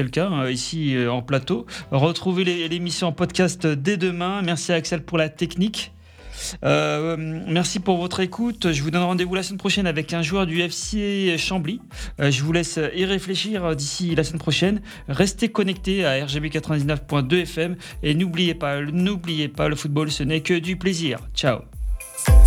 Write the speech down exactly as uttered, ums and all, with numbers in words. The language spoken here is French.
le cas hein, ici euh, en plateau. Retrouvez les, l'émission en podcast dès demain. Merci à Axel pour la technique. Euh, merci pour votre écoute. Je vous donne rendez-vous la semaine prochaine avec un joueur du F C Chambly. Euh, je vous laisse y réfléchir d'ici la semaine prochaine. Restez connectés à R G B quatre-vingt-dix-neuf point deux F M et n'oubliez pas, n'oubliez pas, le football ce n'est que du plaisir. Ciao.